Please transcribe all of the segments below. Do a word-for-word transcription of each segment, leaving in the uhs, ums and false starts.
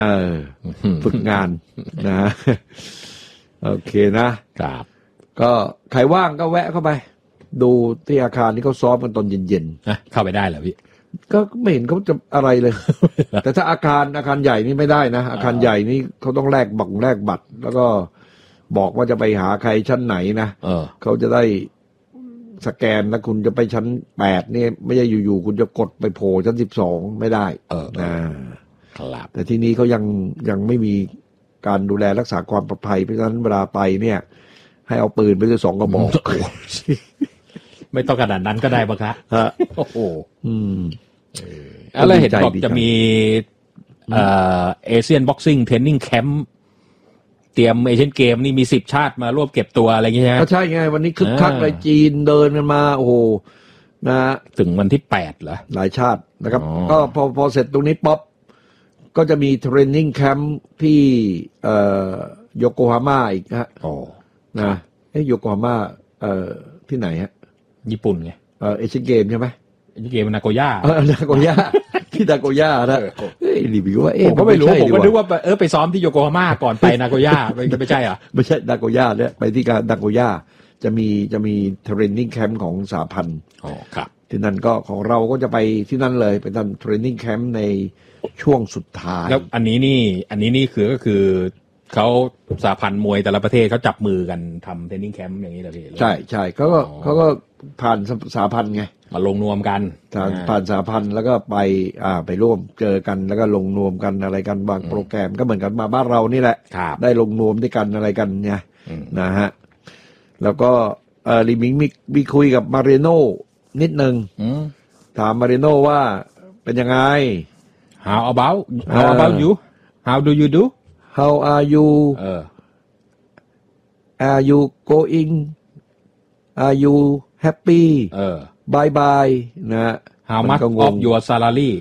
เออฝึกงานนะโอเคนะครับก็ใครว่างก็แวะเข้าไปดูที่อาคารที่เขาซ้อมกันตอนเย็นๆเข้าไปได้เหรอพี่ก็ไม่เห็นเขาจะอะไรเลย แต่ถ้าอาคารอาคารใหญ่นี่ไม่ได้นะอาคารใหญ่นี่เขาต้องแลกบัตรแลกบัตรแล้วก็บอกว่าจะไปหาใครชั้นไหนนะเออเขาจะได้สแกนแล้วคุณจะไปชั้นแปดนี่ไม่ใช่อยู่ๆคุณจะกดไปโผล่ชั้นสิบสองไม่ได้เออนะครับแต่ที่นี้เขายังยังไม่มีการดูแลรักษาความปลอดภัยเพราะฉะนั้นเวลาไปเนี่ยให้เอาปืนไปด้วยสองกระบอกไม่ต้องขนาดนั้นก็ได้ปะครับฮะโอ้โหอืมอะไรเห็นบอกจะมีเอ่อเอเชียนบ็อกซิ่งเทรนนิ่งแคมป์เตรียมเอเชียนเกมนี่มีสิบชาติมาร่วมเก็บตัวอะไรอย่างเงี้ยก็ใช่ไงวันนี้คึกคักเลยจีนเดินกันมาโอ้โหนะถึงวันที่แปดเหรอหลายชาตินะครับก็พอพอเสร็จตรงนี้ป๊อปก็จะมีเทรนนิ่งแคมป์ที่เอ่อโยโกฮาม่าอีกฮะอ๋อนะเอ้ยโยโกฮาม่าเอ่อที่ไหนฮะญี่ปุ่นไงเอ่อเอเชียนเกมใช่ไหมเอเชียนเกมนาโกย่าเออนาโกย่าที่นาโกย่านะเอ้ยรีวิวว่าเอ๊ะผมก็ไม่รู้ผมก็นึกว่าเออไปซ้อมที่โยโกฮาม่าก่อนไปนาโกย่าไม่ไม่ใช่อ่ะไม่ใช่นาโกย่าเนี่ยไปที่นาโกย่าจะมีจะมีเทรนนิ่งแคมป์ของสหพันธ์อ๋อครับที่นั่นก็ของเราก็จะไปที่นั่นเลยไปทำเทรนนิ่งแคมป์ในช่วงสุดท้ายแล้วอันนี้นี่อันนี้นี่คือก็คือเขาสหพันธ์มวยแต่ละประเทศเขาจับมือกันทำเทรนนิ่งแคมป์อย่างนี้เหรอพี่ใช่ใช่เขาก็เขาก็ผ่านสหพันธ์ไงมาลงนวมกันผ่านสหพันธ์แล้วก็ไปอ่าไปร่วมเจอกันแล้วก็ลงนวมกันอะไรกันวางโปรแกรมก็เหมือนกันมาบ้านเรานี่แหละได้ลงนวมด้วยกันอะไรกันเนี่ยนะฮะแล้วก็เอ่อลิมิงมีมีคุยกับมาเรโน่นิดนึงถามมาเรโน่ว่าเป็นยังไง How about How about you How do you do How are you เออ Are you going Are you happy เออ Bye bye นะ How much of your salary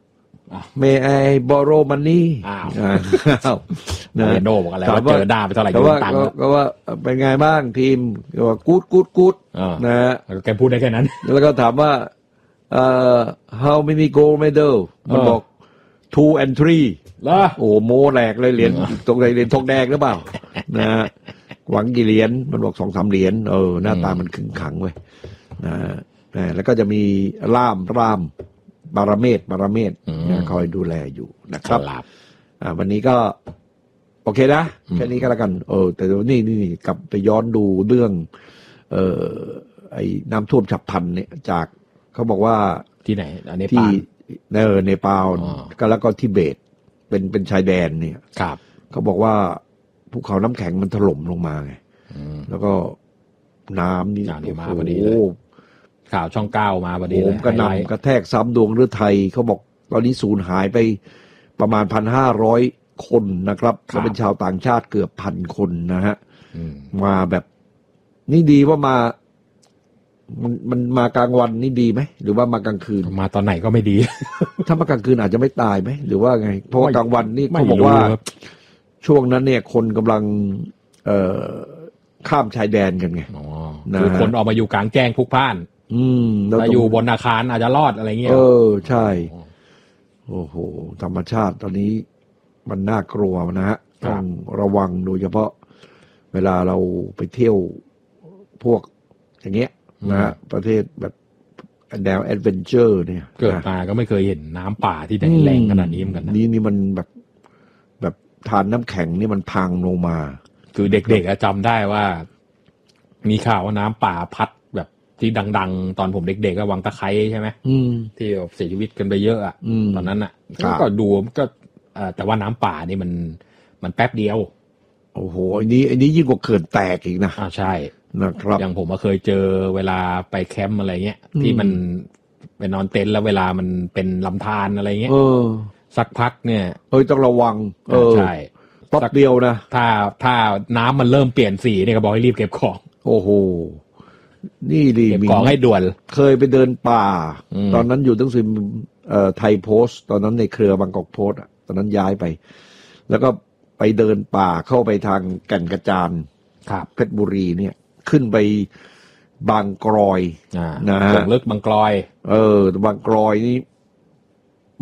May I borrow money อ้าวนะโน่บอกอะไรว่าเจอหน้าไปเท่าไหร่ยืมตังค์ก็ว่าเป็นไงบ้างทีมก็ว่ากู๊ดกู๊ดกู๊ดนะฮะแกพูดได้แค่นั้นแล้วก็ถามว่าเอ่อ how many gold medal มันบอก two and three ล่ะโอ้โมแหลกเลยเหรียญตรงไหนเหรียญทองแดงหรือเปล่านะฮะหวังกี่เหรียญมันบอกสองสามเหรียญเออหน้าตามันขึงขังเว้ยนะแล้วก็จะมีล่ามร่ามบารเมศบารเมศคอยดูแลอยู่นะครับอ่าวันนี้ก็โอเคนะแค่นี้ก็แล้วกันเออแต่นี่นี่กลับไปย้อนดูเรื่องเอ่อไอ้น้ำท่วมฉับพลันเนี่ยจากเขาบอกว่าที่ไหนอันนี้ที่เนอเนปาลก็แล้วก็ทิเบตเป็นเป็นชายแดนเนี่ยครับเขาบอกว่าภูเขาน้ำแข็งมันถล่มลงมาไงแล้วก็น้ำนี่มาพอดีเลยข่าวช่องเก้ามาพอดีเลยกระหน่ำกระแทกซ้ำดวงฤทัยเขาบอกตอนนี้สูญหายไปประมาณพันห้าร้อยคนนะครับและเป็นชาวต่างชาติเกือบพันคนนะฮะมาแบบนี่ดีว่ามามันมันมากลางวันนี่ดีไหมหรือว่ามากลางคืนมาตอนไหนก็ไม่ดีถ้ามากลางคืนอาจจะไม่ตายไหมหรือว่าไงเพราะว่ากลางวันนี่เขาบอกว่าช่วงนั้นเนี่ยคนกำลังเอ่อข้ามชายแดนกันไงคือคนออกมาอยู่กลางแจ้งพลุกพล่านอืมมาอยู่บนอาคารอาจจะรอดอะไรเงี้ยเออใช่โอ้โหธรรมชาติตอนนี้มันน่ากลัวนะฮะต้องระวังโดยเฉพาะเวลาเราไปเที่ยวพวกอย่างเงี้ยนะฮะประเทศแบบแนวแอดเวนเจอร์เนี่ยเกิดมาก็ไม่เคยเห็นน้ำป่าที่ไหนแรงขนาดนี้เหมือนกันนะนี่นี่มันแบบแบบทานน้ำแข็งนี่มันพังลงมาคือเด็กๆจำได้ว่ามีข่าวว่าน้ำป่าพัดแบบที่ดังๆตอนผมเด็กๆก็วังตะไคร้ใช่ไหมที่เสียชีวิตกันไปเยอะอ่ะตอนนั้นอ่ะก็ดูก็แต่ว่าน้ำป่านี่มันมันแป๊บเดียวโอ้โหอันนี้อันนี้ยิ่งกว่าเขื่อนแตกอีกนะอ่าใช่นะครับอย่างผมเคยเจอเวลาไปแคมป์อะไรเงี้ยที่มันไปนอนเต็นท์แล้วเวลามันเป็นลำธารอะไรเงี้ยสักพักเนี่ยเอ้ยต้องระวังเออใช่ป๊อบเดียวนะถ้าถ้าน้ำมันเริ่มเปลี่ยนสีเนี่ยก็บอกให้รีบเก็บของโอ้โหนี่ดีเก็บของให้ด่วนเคยไปเดินป่าตอนนั้นอยู่ตั้งสิบเอ่อไทยโพสต์ตอนนั้นในเครือบางกอกโพสต์อ่ะตอนนั้นย้ายไปแล้วก็ไปเดินป่าเข้าไปทางแก่นกระจานเพชรบุรีเนี่ยขึ้นไปบางกรอยนะฮะส่งลึกบางกรอยเออบางกรอยนี่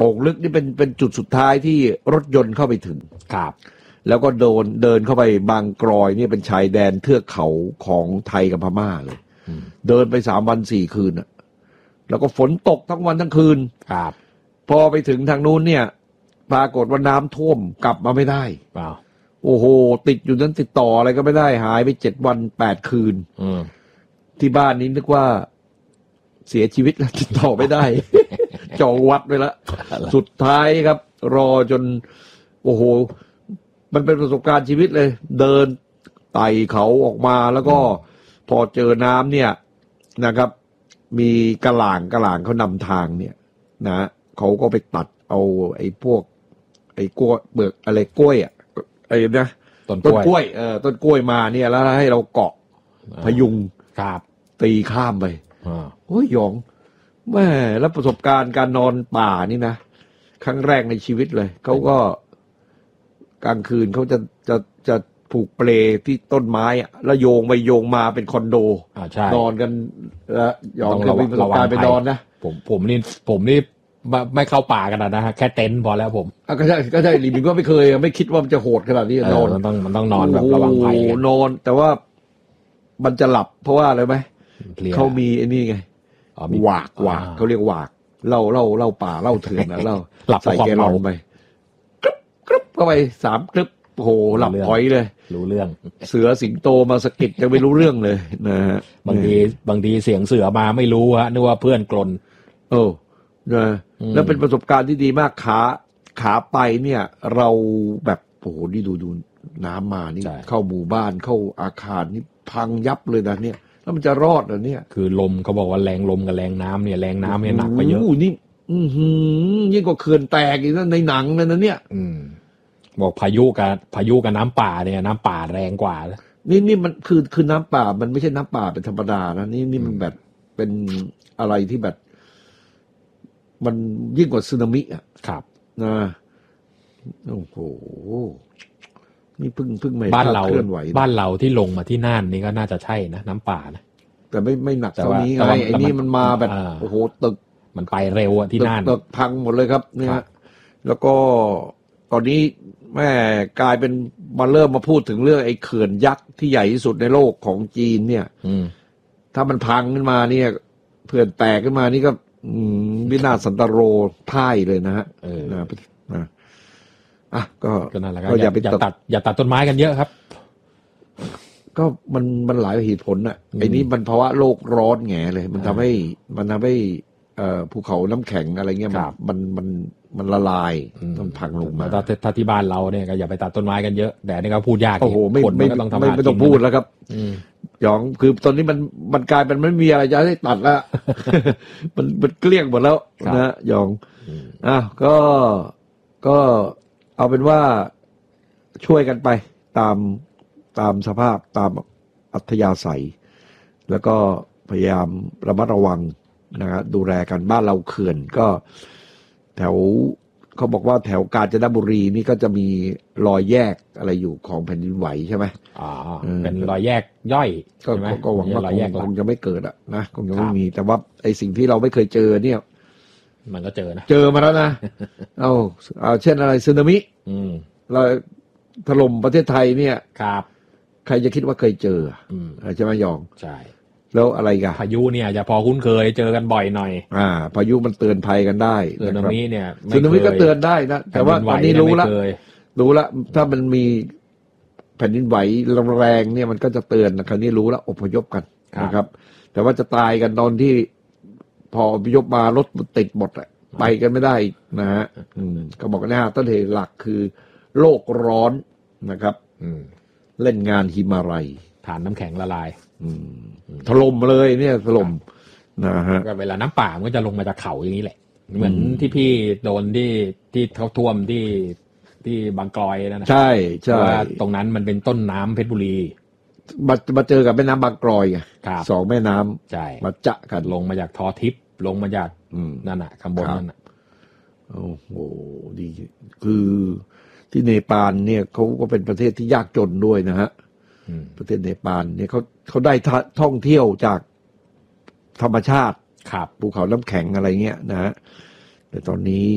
โป่งลึกนี่เป็นเป็นจุดสุดท้ายที่รถยนต์เข้าไปถึงครับแล้วก็โดนเดินเข้าไปบางกรอยนี่เป็นชายแดนเทือกเขาของไทยกับพม่าเลยเดินไปสามวันสี่คืนอ่ะแล้วก็ฝนตกทั้งวันทั้งคืนครับพอไปถึงทางนู้นเนี่ยปรากฏว่าน้ำท่วมกลับมาไม่ได้โอ้โหติดอยู่นั้นติดต่ออะไรก็ไม่ได้หายไปเจ็ดวันแปดคืนที่บ้านนี้นึกว่าเสียชีวิตแล้วติดต่อไม่ได้ จองวัดไปแล้วสุดท้ายครับรอจนโอ้โหมันเป็นประสบการณ์ชีวิตเลยเดินไต่เขาออกมาแล้วก็พอเจอน้ำเนี่ยนะครับมีกระหล่างกระหล่างเขานำทางเนี่ยนะเขาก็ไปตัดเอาไอ้พวกไอ้กล้วยเบิกอะไรกล้วยอ่ะไอ้นะต้นกล้วยเออต้นกล้วยมาเนี่ยแล้วให้เราเกาะพยุงครับตีข้ามไปโอ้ยหยองแม่แล้วประสบการณ์การนอนป่านี่นะครั้งแรกในชีวิตเลยเขาก็กลางคืนเขาจะจะจะผูกเปลที่ต้นไม้อะแล้วโยงไปโยงมาเป็นคอนโดนอนกันแล้วยอมเราประสบการณ์ไปนอนนะผมผมนี่ผมนี่ไม่เข้าป่ากันนะฮะแค่เต็นท์พอแล้วผมก็ใช่ก็ใช่ลิมิก็ไม่เคยไม่คิดว่ามันจะโหดขนาดนี้นอนมันต้องมันต้องนอนแบบระวังภัยนอนแต่ว่ามันจะหลับเพราะว่าอะไรไหมเขามีไอ้นี่ไงหวากหวากเขาเรียกหวากเล่าเล่าเล่าป่าเล่าเถื่อนนะเล่าใส่แกลลอนไปกรึบกรึบเข้าไปสามกรึบโอ้โหหลับพอยเลยรู้เรื่องเสือสิงโตมาสะกิดยังไม่รู้เรื่องเลยนะฮะบางทีบางทีเสียงเสือมาไม่รู้ฮะนึกว่าเพื่อนกลนโอ้นะแล้วเป็นประสบการณ์ที่ดีมากขาขาไปเนี่ยเราแบบโอ้โหนี่ดูดูน้ำมานี่เข้าหมู่บ้านเข้าอาคารนี่พังยับเลยนะเนี่ยแล้วมันจะรอดเหรอเนี่ยคือลมเขาบอกว่าแรงลมกับแรงน้ำเนี่ยแรงน้ำเนี่ยหนักไปเยอะนี่อือหือยิ่งกว่าเขื่อนแตกอีกนั่นในหนังเลยนะเนี่ยอืมบอกพายุกับพายุกับน้ำป่าเนี่ยน้ำป่าแรงกว่านี่นี่มันคือคือน้ำป่ามันไม่ใช่น้ำป่าเป็นธรรมดานะนี่นี่มันแบบเป็นอะไรที่แบบมันยิ่งกว่าสึนามิอ่ะครับนะโอ้โหนี่เพิ่งเพิ่งไม่บ้านเราบ้านเราที่ลงมาที่น่านนี่ก็น่าจะใช่นะน้ำป่านะแต่ไม่ไม่หนักเท่านี้ไงไอ้นี่มันมาแบบโอ้โหตึกมันไปเร็วอะที่น่านตึกพังหมดเลยครับเนี่ยแล้วก็ตอนนี้แม่กลายเป็นมาเริ่มมาพูดถึงเรื่องไอ้เขื่อนยักษ์ที่ใหญ่ที่สุดในโลกของจีนเนี่ยถ้ามันพังขึ้นมาเนี่ยเขื่อนแตกขึ้นมานี่ก็วินาศสันตโรพ่ายเลยนะฮะนะนะอ่ะก็ก็นั่นแหละครับอย่าไปตัดอย่าตัดต้นไม้กันเยอะครับก็มันมันหลายเหตุผลอ่ะไอ้นี้มันภาวะโลกร้อนแง่เลยมันทำให้มันทำให้เอ่อภูเขาน้ำแข็งอะไรเงี้ยมันมันมันมันละลายมันพังลงมาถ้าที่บ้านเราเนี่ยก็อย่าไปตัดต้นไม้กันเยอะแต่นี่ก็พูดยากโอ้โหไม่ไม่ไม่ไม่ต้องพูดแล้วครับหยองคือตอนนี้มันมันกลายเป็นไม่มีอะไรจะให้ตัดแล้วมันมันเกลี้ยงหมดแล้วนะหยองอ่ะก็ก็เอาเป็นว่าช่วยกันไปตามตามสภาพตามอัธยาศัยแล้วก็พยายามระมัดระวังนะครับดูแลกันบ้านเราเขื่อนก็แถวเขาบอกว่าแถวกาญจนบุรีนี่ก็จะมีรอยแยกอะไรอยู่ของแผ่นดินไหวใช่ไหมอ๋อเป็นรอยแยกย่อยก็ก็หวังว่าคงจะไม่เกิดอ่ะนะคงจะไม่มีแต่ว่าไอ้สิ่งที่เราไม่เคยเจอเนี่ยมันก็เจอนะเจอมาแล้วนะเอาเอาเช่นอะไรสึนามิเราถล่มประเทศไทยเนี่ยครับใครจะคิดว่าเคยเจอใช่ไหมยองใช่แล้วอะไรกันพายุเนี่ยจะพอคุ้นเคยเจอกันบ่อยหน่อยอ่าพายุมันเตือนภัยกันได้สึนามิเนี่ยสึนามิก็เตือนได้นะแต่ว่าตอนนี้รู้ละรู้ละถ้ามันมีแผ่นดินไหวแรงเนี่ยมันก็จะเตือนนะคราวนี้รู้แล้วอพยพกันนะครับแต่ว่าจะตายกันตอนที่พออพยพมารถติดหมดไปกันไม่ได้นะฮะก็บอกนะฮะต้นเหตุหลักคือโลกร้อนนะครับเล่นงานหิมาลัยฐานน้ำแข็งละลายถล่มเลยเนี่ยถล่มนะฮะก็เวลาน้ำป่ามันก็จะลงมาจากเขาอย่างนี้แหละเหมือนที่พี่โดนที่ที่เขาท่วมที่ที่บางกลอยนั่นนะใช่ใช่ว่าตรงนั้นมันเป็นต้นน้ำเพชรบุรีมามาเจอกับแม่น้ำบางกลอยไงสองแม่น้ำใช่มาจะกันลงมาจากทอทิพย์ลงมาจากนั่นน่ะข้างบนนั่นน่ะโอ้โหดีคือที่เนปาลเนี่ยเขาก็เป็นประเทศที่ยากจนด้วยนะฮะประเทศเนปาลเนี่ยเขาเขาได้ท่องเที่ยวจากธรรมชาติครับภูเขาน้ำแข็งอะไรเงี้ยนะฮะแต่ตอนนี้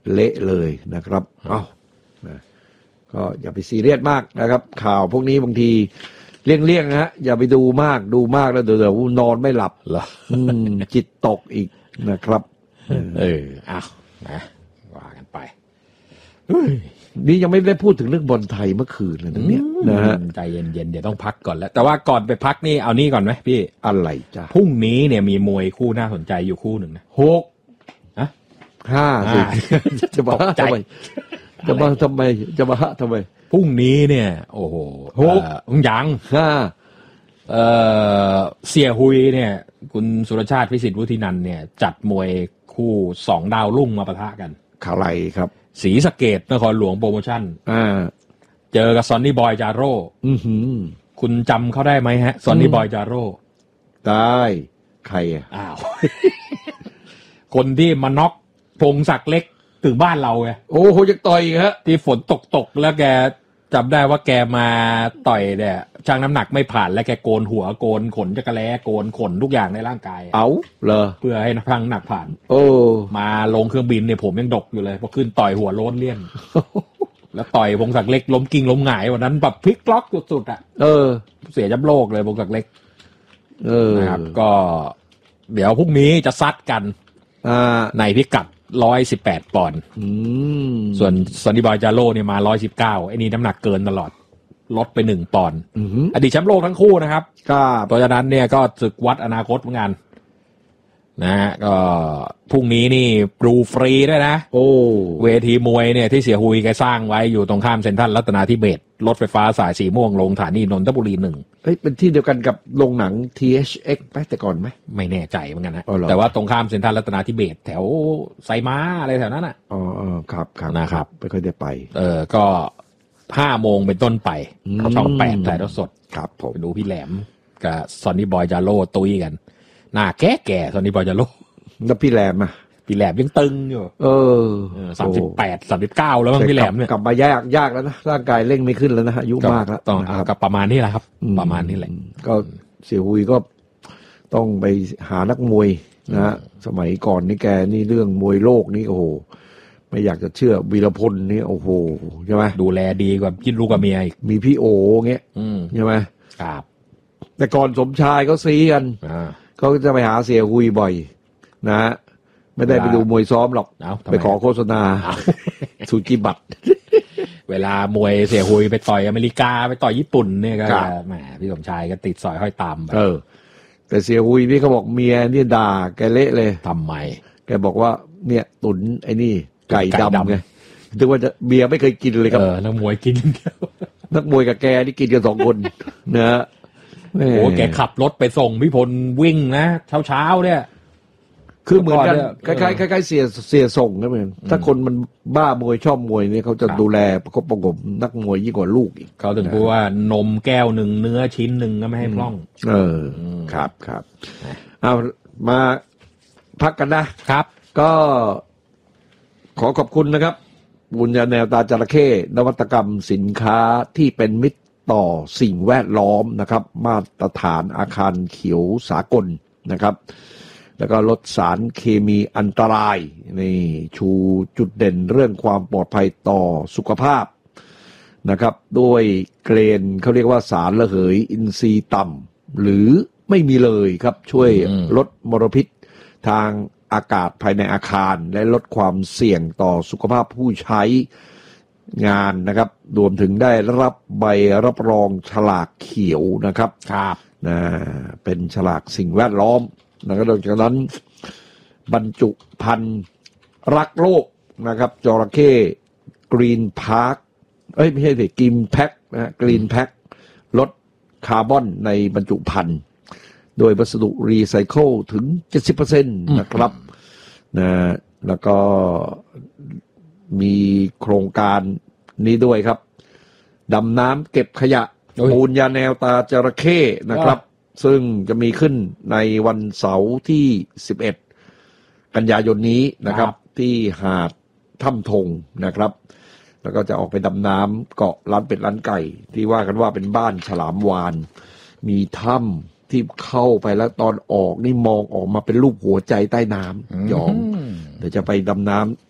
เละเลยนะครับเอ้านะก็อย่าไปซีเรียสมากนะครับข่าวพวกนี้บางทีเลี่ยงๆนะฮะอย่าไปดูมากดูมากแล้วเดี๋ยวนอนไม่หลับเหรอจิตตกอีกนะครับเอออ้าวนะว่ากันไปนี่ยังไม่ได้พูดถึงเรื่องบอลไทยเมื่อคืนเลยนะเนี่ยนะฮะใจเย็นๆเดี๋ยวต้องพักก่อนแล้วแต่ว่าก่อนไปพักนี่เอานี่ก่อนไหมพี่อะไรจ้ะพรุ่งนี้เนี่ยมีมวยคู่น่าสนใจอยู่คู่หนึ่งนะหกฮะห้าสิจะมาทำไมจะมาทำไมจะมาทำไมพรุ่งนี้เนี่ยโอ้โหหกยังห้าเออเสี่ยหุยเนี่ยคุณสุรชาติพิสิทธิ์วุฒินันท์เนี่ยจัดมวยคู่สองดาวรุ่งมาปะทะกันข่าวไรครับศรีสะเกษนครหลวงโปรโมชั่นอ่าเจอกับซอนนี่บอยจาโร่อือหือคุณจำเขาได้ไหมฮะซอนนี่บอยจาโร่ได้ใครอ่ะอ้าว คนที่มาน็อกพงศักดิ์เล็กถึงบ้านเราไงโอ้โหจะต่อยฮะที่ฝนตกตกแล้วแกจำได้ว่าแกมาต่อยเนี่ยชั่งน้ำหนักไม่ผ่านแล้วแกโกนหัวโกนขนจักรแล้โกนขนทุกอย่างในร่างกายเอาเหรอเพื่อให้ชั่งน้ำหนักผ่านโอ้มาลงเครื่องบินเนี่ยผมยังดกอยู่เลยพอขึ้นต่อยหัวโล้นเลี่ยน แล้วต่อยพงศักดิ์เล็กล้มกิ้งล้มหงายวันนั้นแบบพลิกล็อกสุดๆอ่ะเออเสียจำโลกเลยพงศักดิ์เล็กเออนะครับก็เดี๋ยวพรุ่งนี้จะซัดกันในพิกัดร้อยสิบแปดปอนด์ส่วนซอนนี่บอยจาโร่เนี่ยมาร้อยสิบเก้าไอ้นี่น้ำหนักเกินตลอดลดไปหนึ่งปอนด์อดีตแชมป์โลกทั้งคู่นะครับเพราะฉะนั้นเนี่ยก็ศึกวัดอนาคตเหมือนกันนะฮะก็พรุ่งนี้นี่ปรูฟรีด้วยนะโอ้เวทีมวยเนี่ยที่เสียหุยแกสร้างไว้อยู่ตรงข้ามเซ็นทรัลรัตนาธิเบศรรถไฟฟ้าสายสีม่วงลงสถานีนนทบุรีหนึ่งเฮ้ยเป็นที่เดียวกันกับโรงหนัง ที เอช เอ็กซ์ ไหมแต่ก่อนไหมไม่แน่ใจเหมือนกันนะแต่ว่าตรงข้ามเซ็นทรัลรัตนาธิเบศรแถวไซม้าอะไรแถวนั้นอ่ะอ๋อครับครับนะครับไม่ค่อยได้ไปเออก็ห้าโมงเป็นต้นไปช่องแปดถ่ายทอดสดครับผมไปดูพี่แหลมกับซอนนี่บอยจาโร่ตุ้ยกันหน้าแก่แก่ซอนนี่บอยจาโร่แล้วพี่แหลมอ่ะพี่แหลมยังตึงอยู่เออสามสิบแปดสามสิบเก้าแล้วมั้งพี่แหลมเนี่ยกลับมายากยากแล้วนะร่างกายเร่งไม่ขึ้นแล้วนะอายุมากแล้วต้องกับประมาณนี้แหละครับประมาณนี้แหละก็เสี่ยหุยก็ต้องไปหานักมวยนะฮะสมัยก่อนนี่แกนี่เรื่องมวยโลกนี่โอ้โหไม่อยากจะเชื่อวีรพลนี่โอ้โหใช่ไหมดูแลดีกว่ากินลูกกับเมียอีกมีพี่โอเงี้ยใช่ไหมครับแต่ก่อนสมชายเขาซีกันเขาจะไปหาเสี่ยหุยบ่อยนะไม่ได้ไปดูมวยซ้อมหรอกไปขอโฆษณาสุจิบัตรเวลามวยเสี่ยหุยไปต่อยอเมริกาไปต่อยญี่ปุ่นเนี่ยก็แหมพี่สมชายก็ติดสอยห้อยตามเออแต่เสี่ยหุยนี่เขาบอกเมียนี่ด่าแกเละเลยทำไมแกบอกว่าเนี่ยตุนไอ้นี่ไก่ดำไงถึงว่าจะเบียร์ไม่เคยกินเลยครับเออนักมวยกินนักมวยกับแกนี่กินกันสองคนนะโอ้โหแกขับรถไปส่งพี่พลวิ่งนะเช้าเช้าเนี่ยคือเหมือนกันคล้ายๆคล้ายๆเสียเสียส่งนะเหมือนถ้าคนมันบ้ามวยชอบมวยนี่เขาจะดูแลประกบประกบนักมวยยิ่งกว่าลูกอีกเขาถึงพูดว่านมแก้วหนึ่งเนื้อชิ้นหนึ่งก็ไม่ให้พร่องเออครับครับเอามาพักกันนะครับก็ขอขอบคุณนะครับบุญญาแนวตาจระเข้นวัตกรรมสินค้าที่เป็นมิตรต่อสิ่งแวดล้อมนะครับมาตรฐานอาคารเขียวสากลนะครับแล้วก็ลดสารเคมีอันตรายนี่ชูจุดเด่นเรื่องความปลอดภัยต่อสุขภาพนะครับด้วยเกรนเขาเรียกว่าสารระเหยอินทรีย์ต่ำหรือไม่มีเลยครับช่วยลดมลพิษทางอากาศภายในอาคารและลดความเสี่ยงต่อสุขภาพผู้ใช้งานนะครับรวมถึงได้รับใบรับรองฉลากเขียวนะครับครับนะเป็นฉลากสิ่งแวดล้อมแล้วก็หลังจากนั้นบรรจุภัณฑ์รักโลกนะครับจระเข้กรีนพาร์คเอ้ยไม่ใช่สิกรีนแพ็คนะกรีนแพ็คลดคาร์บอนในบรรจุภัณฑ์โดยวัสดุรีไซเคิลถึง เจ็ดสิบเปอร์เซ็นต์ นะครับนะแล้วก็มีโครงการนี้ด้วยครับดำน้ำเก็บขยะมูลยาแนวตาจระเข้นะครับซึ่งจะมีขึ้นในวันเสาร์ที่สิบเอ็ดกันยายนนี้นะครับที่หาดถ้ำธงนะครับแล้วก็จะออกไปดำน้ำเกาะล้านเป็ดล้านไก่ที่ว่ากันว่าเป็นบ้านฉลามวาฬมีถ้ำที่เข้าไปแล้วตอนออกนี่มองออกมาเป็นรูปหัวใจใต้น้ำยอมเดี๋ยวจะไปดำน้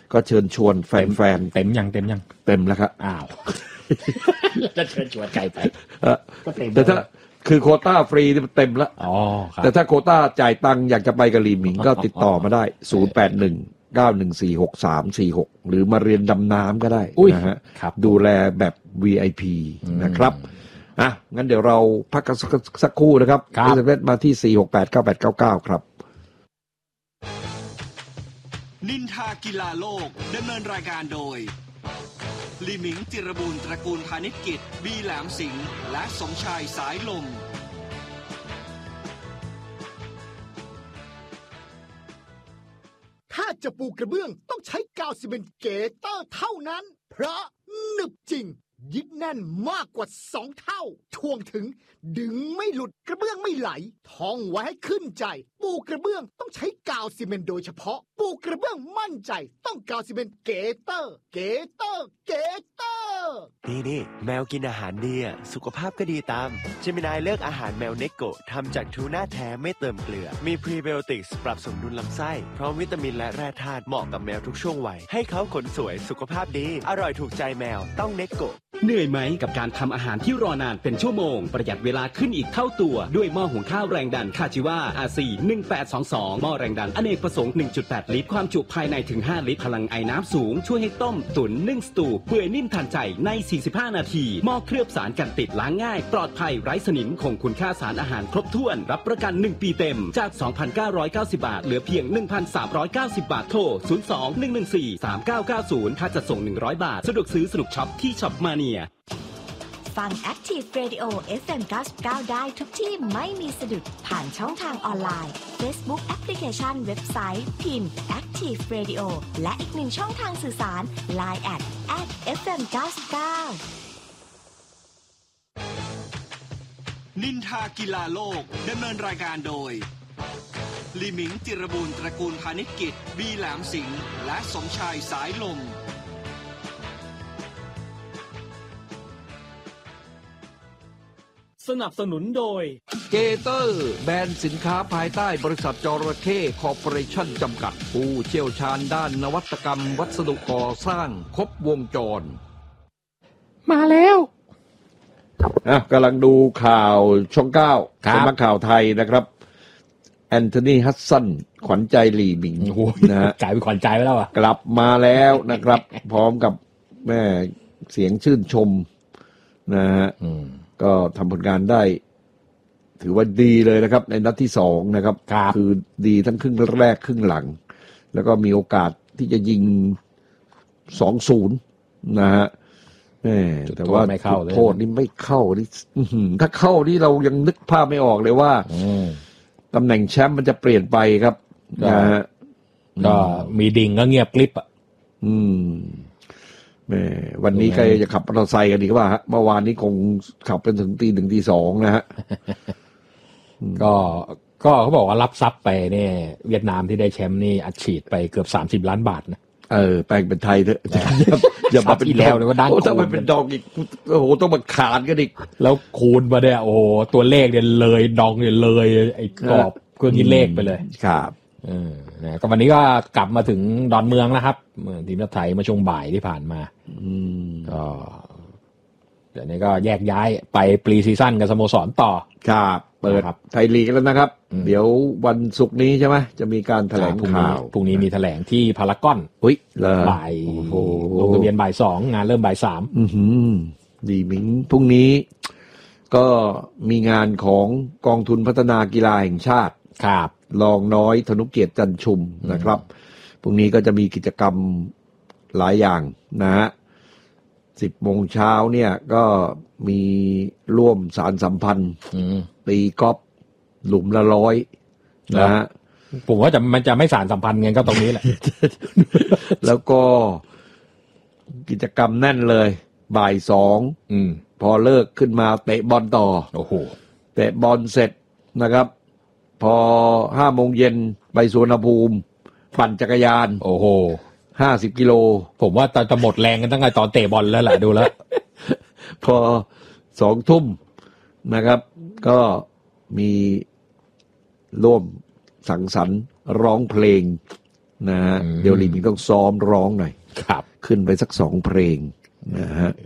ก็เชิญชวนแฟนๆเต็มยังเต็มยังเต็มแล้วครับอ้าวจะเชิญชวนใครไปก็เต็มแต่ถ้าคือโควต้าฟรีนี่มันเต็มแล้วอ๋อครับแต่ถ้าโควต้าจ่ายตังค์อยากจะไปกับลีหมิงก็ติดต่อมาได้ศูนย์ แปด หนึ่ง เก้า หนึ่ง สี่ หก สาม สี่ หกหรือมาเรียนดำน้ำก็ได้นะฮะดูแลแบบ วี ไอ พี นะครับอ่ะงั้นเดี๋ยวเราพักกันสักครู่นะครับเอส เอ็ม เอส มาที่สี่ หก แปด เก้า แปด เก้า เก้าครับนินทากีฬาโลกดำเนินรายการโดยลีหมิงจิรบูรณ์ตระกูลพาณิชกิจบีแหลมสิงห์และสมชายสายลมถ้าจะปูกระเบื้องต้องใช้กาวซีเมนต์เกเตอร์เท่านั้นเพราะหนึบจริงยึดแน่นมากกว่าสองเท่าท่วงถึงดึงไม่หลุดกระเบื้องไม่ไหลท่องไว้ให้ขึ้นใจปูกระเบื้องต้องใช้กาวซีเมนต์โดยเฉพาะปูกระเบื้องมั่นใจต้องกาวซีเมนต์เกเตอร์เกเตอร์เกเตอร์นี่นี่แมวกินอาหารดีอ่ะสุขภาพก็ดีตามเจมินายเลือกอาหารแมวเนโกะทำจากทูน่าแท้ไม่เติมเกลือมีพรีไบโอติกส์ปรับสมดุลลำไส้พร้อมวิตามินและแร่ธาตุเหมาะกับแมวทุกช่วงวัยให้เขาขนสวยสุขภาพดีอร่อยถูกใจแมวต้องเนโกะเหนื่อยไหมกับการทำอาหารที่รอนานเป็นชั่วโมงประหยัดเวลาขึ้นอีกเท่าตัวด้วยหม้อหุงข้าวแรงดันคาจิวา อาร์ ซี หนึ่งแปดสองสอง หม้อแรงดันอเนกประสงค์ หนึ่งจุดแปด ลิตรความจุภายในถึงห้าลิตรพลังไอน้ำสูงช่วยให้ต้มตุ๋นนึ่งสตูเปื่อยนิ่มทันใจในสี่สิบห้านาทีหม้อเคลือบสารกันติดล้างง่ายปลอดภัยไร้สนิมคงคุณค่าสารอาหารครบถ้วนรับประกันหนึ่งปีเต็มจาก สองพันเก้าร้อยเก้าสิบ บาทเหลือเพียง หนึ่งพันสามร้อยเก้าสิบ บาทโทรศูนย์ สอง หนึ่ง หนึ่ง สี่ สาม เก้า เก้า ศูนย์ค่าจัดส่งหนึ่งร้อยบาทสะดวกซื้อสนุกช็อปที่ช็อปมาเนียฟัง Active Radio เอฟ เอ็ม เก้าสิบเก้า ได้ทุกที่ไม่มีสะดุดผ่านช่องทางออนไลน์ Facebook Application เว็บไซต์พิมพ์ Active Radio และอีกหนึ่งช่องทางสื่อสาร ไลน์ แอท แอท เอฟ เอ็ม เก้าสิบเก้านินทากีฬาโลกดำเนินรายการโดยลีหมิงจิรบูรณ์ตระกูลพาณิชกิจบีแหลมสิงห์และสมชายสายลมสนับสนุนโดยเกเตอร์แบรนด์สินค้าภายใต้บริษัทจระเข้คอร์ปอเรชั่นจำกัดผู้เชี่ยวชาญด้านนวัตกรรมวัสดุก่อสร้างครบวงจรมาแล้วอ่ะกำลังดูข่าวช่องเก้าสำนักข่าวไทยนะครับแอนโทนีฮัดสันขวัญใจหลี่หมิงนะฮะกลายเป็นขวัญใจไปแล้วอ่ะกลับมาแล้วนะครับพร้อมกับแม่เสียงชื่นชมนะฮะก็ทำผลงานได้ถือว่าดีเลยนะครับในนัดที่สองนะครับคือดีทั้งครึ่งแรกครึ่งหลังแล้วก็มีโอกาสที่จะยิง สองศูนย์ นะฮะแต่ว่าโทษนี่ไม่เข้านี่ถ้าเข้านี่เรายังนึกภาพไม่ออกเลยว่าตำแหน่งแชมป์มันจะเปลี่ยนไปครับนะฮะก็มีดิ่งก็เงียบกริบอ่ะอืมแม่วันนี้ใครจะขับมอเตอร์ไซค์กันดีกว่าฮะเมื่อวานนี้คงขับเป็นถึงตีหนึ่งตีสองนะฮะก็ก็เขาบอกว่ารับทรัพย์ไปเนี่ยเวียดนามที่ได้แชมป์นี่อัดฉีดไปเกือบสามสิบล้านบาทนะเออแปลงเป็นไทยเถอะอย่ามาเป็นแล้วเลยว่าดังถ้ามันเป็นดองอีกโอ้โหต้องมาขานกันอีกแล้วคูณมาเนี่ยโอ้โหตัวเลขเนี่ยเลยดองเนี่ยเลยไอ้กรอบเครื่องคิดเลขไปเลยครับเออนะก็วันนี้ก็กลับมาถึงดอนเมืองแล้วครับทีมชาติไทยมาช่วงบ่ายที่ผ่านมาก็เดี๋ยวนี้ก็แยกย้ายไปปรีซีซั่นกับสโมสรต่อครับเปิดไทยลีกแล้วนะครับเดี๋ยววันศุกร์นี้ใช่ไหมจะมีการแถลงข่าวพรุ่งนี้มีแถลงที่พารากอนอุ้ยบ่ายลงทะเบียนบ่ายสองงานเริ่มบ่ายสามดีมิงพรุ่งนี้ก็มีงานของกองทุนพัฒนากีฬาแห่งชาติครับรองน้อยธนุเกียรติจันชุมนะครับพรุ่งนี้ก็จะมีกิจกรรมหลายอย่างนะฮะสิบโมงเช้าเนี่ยก็มีร่วมสารสัมพันธ์ตีกอล์ฟหลุมละร้อยนะฮะผมว่าจะมันจะไม่สารสัมพันธ์กันก็ตรงนี้แหละแล้วก็กิจกรรมแน่นเลยบ่ายสองพอเลิกขึ้นมาเตะบอลต่อโอ้โหเตะบอลเสร็จนะครับพอห้าโมงเย็นไปสวนภูมิปั่นจักรยานโอ้โหห้าสิบกิโลผมว่าจะหมดแรงกันตั้งแต่ตอนเตะบอลแล้วแหละดูแล้วพอสองทุ่มนะครับก็มีร่วมสังสรรค์ร้องเพลงนะฮะเดี๋ยวลิมิงต้องซ้อมร้องหน่อยครับขึ้นไปสักสองเพลงนะฮะ